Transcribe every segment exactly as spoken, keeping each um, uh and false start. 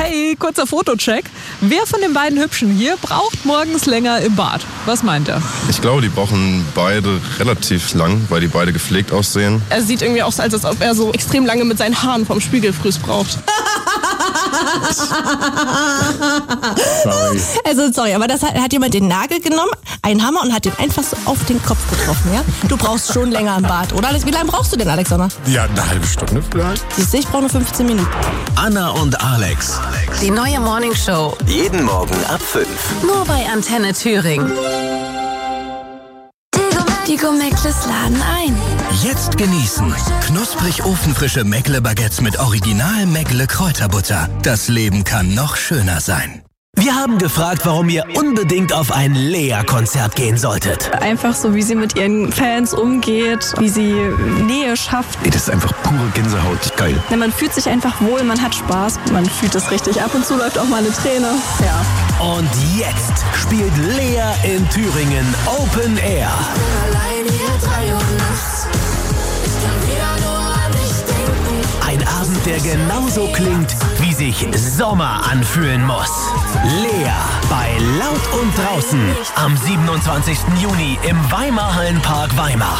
Hey, kurzer Fotocheck. Wer von den beiden Hübschen hier braucht morgens länger im Bad? Was meint er? Ich glaube, die brauchen beide relativ lang, weil die beide gepflegt aussehen. Er sieht irgendwie aus, als ob er so extrem lange mit seinen Haaren vom Spiegelfrüß braucht. Sorry. Also sorry, aber das hat, hat jemand den Nagel genommen, einen Hammer und hat den einfach so auf den Kopf getroffen, ja? Du brauchst schon länger im Bad, oder? Wie lange brauchst du denn, Alexander? Ja, eine halbe Stunde vielleicht. Siehst du, ich brauche nur fünfzehn Minuten. Anna und Alex. Die neue Morningshow. Jeden Morgen ab fünf. Nur bei Antenne Thüringen. Die Go-Meckles laden ein. Jetzt genießen. Knusprig ofenfrische Meckle-Baguettes mit Original Meckle-Kräuterbutter. Das Leben kann noch schöner sein. Wir haben gefragt, warum ihr unbedingt auf ein Lea-Konzert gehen solltet. Einfach so, wie sie mit ihren Fans umgeht, wie sie Nähe schafft. Ey, das ist einfach pure Gänsehaut. Geil. Ja, man fühlt sich einfach wohl, man hat Spaß, man fühlt es richtig. Ab und zu läuft auch mal eine Träne. Ja. Und jetzt spielt Lea in Thüringen Open Air. Ein Abend, der genauso klingt, wie sich Sommer anfühlen muss. Lea bei Laut und Draußen am siebenundzwanzigsten Juni im Weimar Hallenpark Weimar.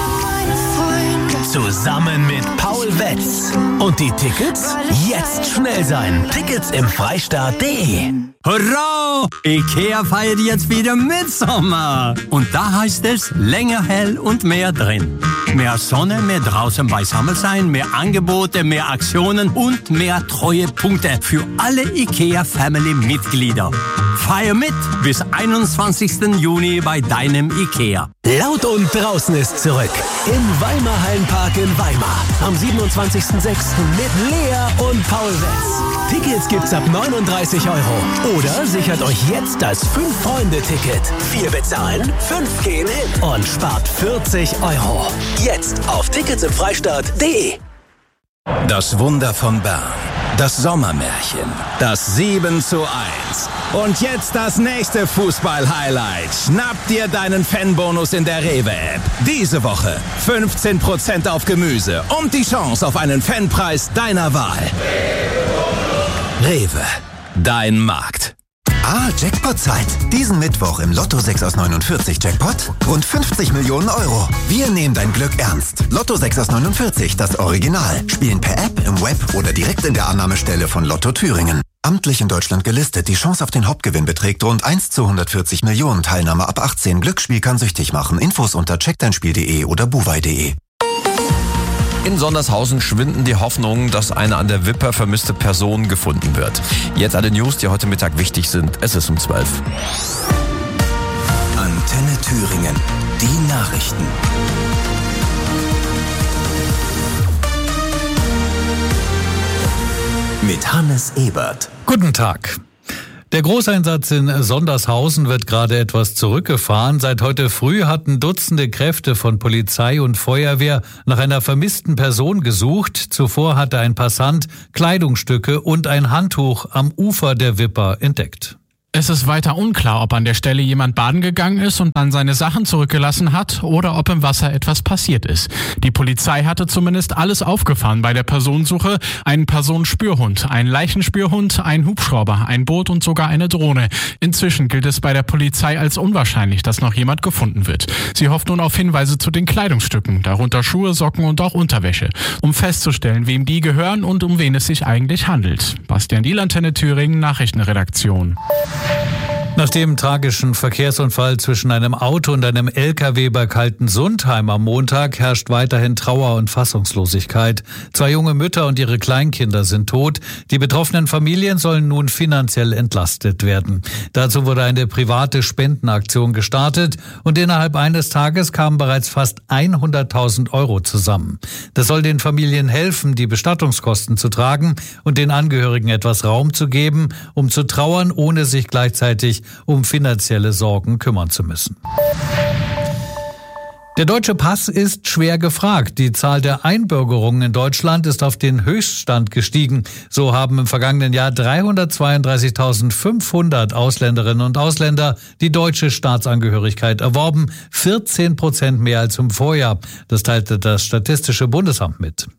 Zusammen mit Paul Wetz. Und die Tickets? Jetzt schnell sein. Tickets im Freistaat punkt de. Hurra! Ikea feiert jetzt wieder Mitsommer. Und da heißt es länger hell und mehr drin. Mehr Sonne, mehr draußen beisammen sein, mehr Angebote, mehr Aktionen und mehr Treuepunkte für alle Ikea-Family-Mitglieder. Feier mit bis einundzwanzigsten Juni bei deinem Ikea. Laut und Draußen ist zurück. Im Weimar Hallenpark in Weimar. Am siebenundzwanzigsten sechsten mit Lea und Paul Wetz. Tickets gibt's ab neununddreißig Euro. Oder sichert euch jetzt das fünf-Freunde-Ticket. Vier bezahlen, fünf gehen hin und spart vierzig Euro. Jetzt auf Tickets im Freistaat punkt de. Das Wunder von Bern. Das Sommermärchen. Das sieben zu eins. Und jetzt das nächste Fußball-Highlight. Schnapp dir deinen Fanbonus in der Rewe-App. Diese Woche fünfzehn Prozent auf Gemüse und die Chance auf einen Fanpreis deiner Wahl. Rewe. Dein Markt. Ah, Jackpot-Zeit. Diesen Mittwoch im Lotto sechs aus neunundvierzig Jackpot. Rund fünfzig Millionen Euro. Wir nehmen dein Glück ernst. Lotto sechs aus neunundvierzig, das Original. Spielen per App, im Web oder direkt in der Annahmestelle von Lotto Thüringen. Amtlich in Deutschland gelistet. Die Chance auf den Hauptgewinn beträgt rund eins zu hundertvierzig Millionen. Teilnahme ab achtzehn. Glücksspiel kann süchtig machen. Infos unter check dein spiel punkt de oder buwei punkt de. In Sondershausen schwinden die Hoffnungen, dass eine an der Wipper vermisste Person gefunden wird. Jetzt alle News, die heute Mittag wichtig sind. Es ist um zwölf. Antenne Thüringen. Die Nachrichten. Mit Hannes Ebert. Guten Tag. Der Großeinsatz in Sondershausen wird gerade etwas zurückgefahren. Seit heute früh hatten Dutzende Kräfte von Polizei und Feuerwehr nach einer vermissten Person gesucht. Zuvor hatte ein Passant Kleidungsstücke und ein Handtuch am Ufer der Wipper entdeckt. Es ist weiter unklar, ob an der Stelle jemand baden gegangen ist und dann seine Sachen zurückgelassen hat oder ob im Wasser etwas passiert ist. Die Polizei hatte zumindest alles aufgefahren bei der Personensuche. Einen Personenspürhund, einen Leichenspürhund, ein Hubschrauber, ein Boot und sogar eine Drohne. Inzwischen gilt es bei der Polizei als unwahrscheinlich, dass noch jemand gefunden wird. Sie hofft nun auf Hinweise zu den Kleidungsstücken, darunter Schuhe, Socken und auch Unterwäsche, um festzustellen, wem die gehören und um wen es sich eigentlich handelt. Bastian Diel, Antenne Thüringen, Nachrichtenredaktion. Nach dem tragischen Verkehrsunfall zwischen einem Auto und einem L K W bei Kaltensundheim am Montag herrscht weiterhin Trauer und Fassungslosigkeit. Zwei junge Mütter und ihre Kleinkinder sind tot. Die betroffenen Familien sollen nun finanziell entlastet werden. Dazu wurde eine private Spendenaktion gestartet und innerhalb eines Tages kamen bereits fast hunderttausend Euro zusammen. Das soll den Familien helfen, die Bestattungskosten zu tragen und den Angehörigen etwas Raum zu geben, um zu trauern, ohne sich gleichzeitig um finanzielle Sorgen kümmern zu müssen. Der deutsche Pass ist schwer gefragt. Die Zahl der Einbürgerungen in Deutschland ist auf den Höchststand gestiegen. So haben im vergangenen Jahr dreihundertzweiunddreißigtausendfünfhundert Ausländerinnen und Ausländer die deutsche Staatsangehörigkeit erworben. vierzehn Prozent mehr als im Vorjahr. Das teilte das Statistische Bundesamt mit.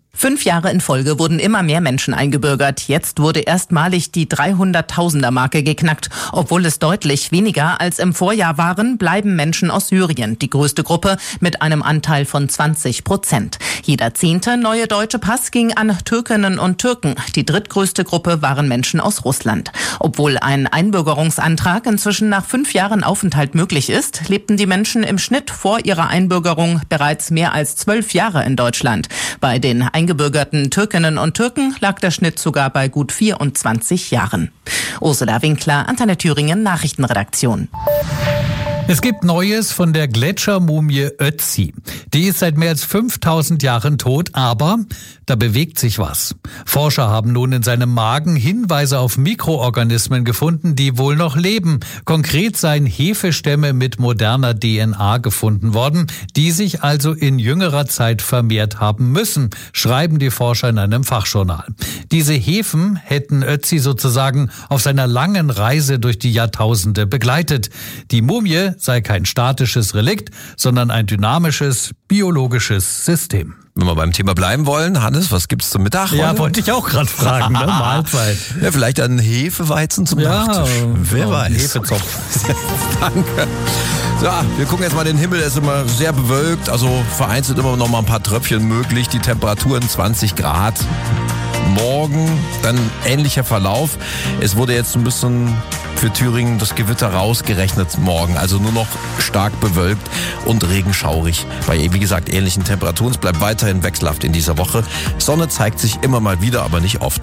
Fünf Jahre in Folge wurden immer mehr Menschen eingebürgert. Jetzt wurde erstmalig die dreihunderttausender-Marke geknackt. Obwohl es deutlich weniger als im Vorjahr waren, bleiben Menschen aus Syrien die größte Gruppe mit einem Anteil von zwanzig Prozent. Jeder zehnte neue deutsche Pass ging an Türkinnen und Türken. Die drittgrößte Gruppe waren Menschen aus Russland. Obwohl ein Einbürgerungsantrag inzwischen nach fünf Jahren Aufenthalt möglich ist, lebten die Menschen im Schnitt vor ihrer Einbürgerung bereits mehr als zwölf Jahre in Deutschland. Bei den eingebürgerten Türkinnen und Türken lag der Schnitt sogar bei gut vierundzwanzig Jahren. Ursula Winkler, Antenne Thüringen Nachrichtenredaktion. Es gibt Neues von der Gletschermumie Ötzi. Die ist seit mehr als fünftausend Jahren tot, aber da bewegt sich was. Forscher haben nun in seinem Magen Hinweise auf Mikroorganismen gefunden, die wohl noch leben. Konkret seien Hefestämme mit moderner D N A gefunden worden, die sich also in jüngerer Zeit vermehrt haben müssen, schreiben die Forscher in einem Fachjournal. Diese Hefen hätten Ötzi sozusagen auf seiner langen Reise durch die Jahrtausende begleitet. Die Mumie sei kein statisches Relikt, sondern ein dynamisches, biologisches System. Wenn wir beim Thema bleiben wollen, Hannes, was gibt's zum Mittag? Ja, heute? wollte ich auch gerade fragen, ne? Mahlzeit. Ja, vielleicht ein Hefeweizen zum ja, Nachtisch. Wer oh, weiß. Hefezopf. Danke. So, wir gucken jetzt mal den Himmel, er ist immer sehr bewölkt, also vereinzelt immer noch mal ein paar Tröpfchen möglich, die Temperaturen zwanzig Grad. Morgen dann ähnlicher Verlauf. Es wurde jetzt ein bisschen für Thüringen das Gewitter rausgerechnet morgen. Also nur noch stark bewölkt und regenschaurig. Bei, wie gesagt, ähnlichen Temperaturen. Es bleibt weiterhin wechselhaft in dieser Woche. Sonne zeigt sich immer mal wieder, aber nicht oft.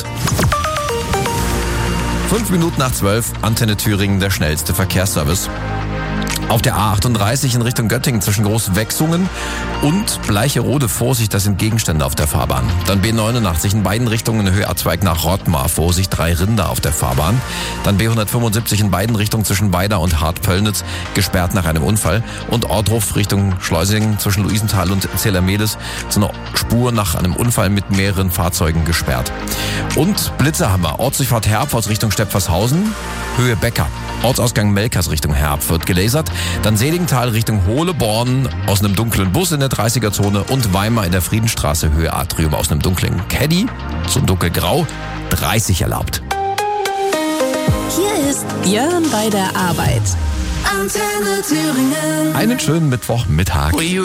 Fünf Minuten nach zwölf, Antenne Thüringen, der schnellste Verkehrsservice. Auf der A achtunddreißig in Richtung Göttingen zwischen Großwechsungen und Bleicherode, Vorsicht, das sind Gegenstände auf der Fahrbahn. Dann B neunundachtzig in beiden Richtungen Höherzweig nach Rottmar, Vorsicht, drei Rinder auf der Fahrbahn. Dann B hundertfünfundsiebzig in beiden Richtungen zwischen Weida und Hartpöllnitz, gesperrt nach einem Unfall. Und Ortruf Richtung Schleusingen zwischen Luisenthal und Zählermehlis zu einer Spur nach einem Unfall mit mehreren Fahrzeugen gesperrt. Und Blitzerhammer, Ortsdurchfahrt Herpf aus Richtung Stepfershausen, Höhe Becker. Ortsausgang Melkers Richtung Herpf wird gelasert. Dann Seligenthal Richtung Hohleborn aus einem dunklen Bus in der dreißiger-Zone und Weimar in der Friedenstraße Höhe Atrium aus einem dunklen Caddy, so dunkelgrau, dreißig erlaubt. Hier ist Björn bei der Arbeit. Antenne Thüringen. Einen schönen Mittwochmittag.